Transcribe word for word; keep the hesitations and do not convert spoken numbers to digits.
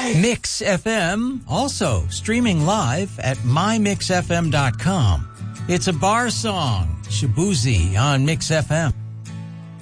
Mix F M, also streaming live at my mix f m dot com. It's a bar song, Shabuzi on Mix F M.